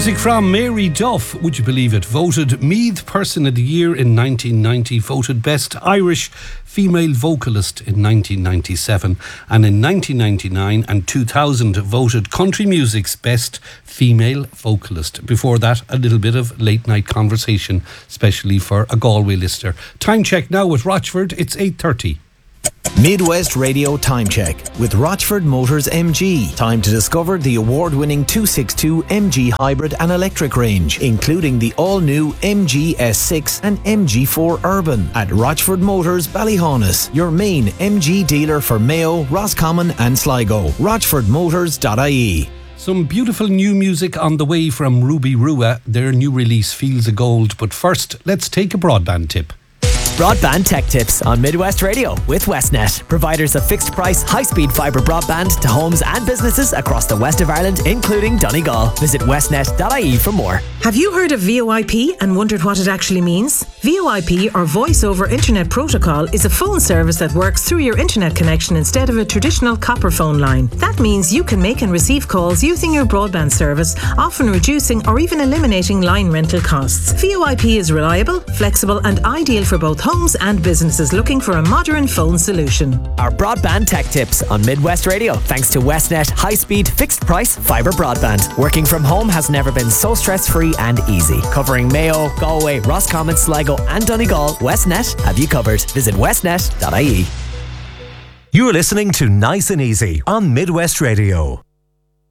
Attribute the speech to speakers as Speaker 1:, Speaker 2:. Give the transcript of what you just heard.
Speaker 1: Music from Mary Duff, would you believe it? Voted Meath Person of the Year in 1990, voted Best Irish Female Vocalist in 1997, and in 1999 and 2000 voted Country Music's Best Female Vocalist. Before that, a little bit of late night conversation, especially for a Galway listener. Time check now with Rochford, it's 8:30.
Speaker 2: Midwest Radio Time Check with Rochford Motors MG. Time to discover the award-winning 262 MG hybrid and electric range, including the all-new MG S6 and MG4 Urban at Rochford Motors Ballyhaunis, your main MG dealer for Mayo, Roscommon and Sligo. RochfordMotors.ie.
Speaker 1: Some beautiful new music on the way from Ruby Rua. Their new release, Fields of Gold. But first, let's take a broadband tip.
Speaker 3: Broadband Tech Tips on Midwest Radio with Westnet, providers of fixed price, high-speed fibre broadband to homes and businesses across the west of Ireland, including Donegal. Visit westnet.ie for more.
Speaker 4: Have you heard of VoIP and wondered what it actually means? VoIP, or Voice over Internet Protocol, is a phone service that works through your internet connection instead of a traditional copper phone line. That means you can make and receive calls using your broadband service, often reducing or even eliminating line rental costs. VoIP is reliable, flexible and ideal for both homes and businesses looking for a modern phone solution.
Speaker 3: Our Broadband Tech Tips on Midwest Radio, thanks to Westnet high-speed, fixed-price fibre broadband. Working from home has never been so stress-free and easy. Covering Mayo, Galway, Roscommon, Sligo and Donegal, Westnet have you covered. Visit westnet.ie.
Speaker 5: You're listening to Nice and Easy on Midwest Radio.